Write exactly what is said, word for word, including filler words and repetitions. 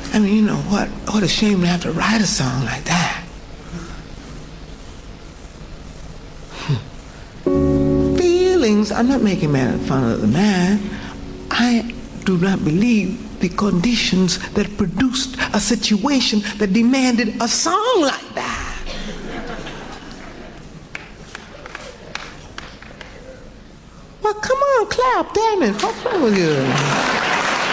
I mean, you know, what, what a shame to have to write a song like that. Hmm. Feelings, I'm not making fun of the man. I do not believe the conditions that produced a situation that demanded a song like that. Well, come on, clap, damn it. What's wrong with you?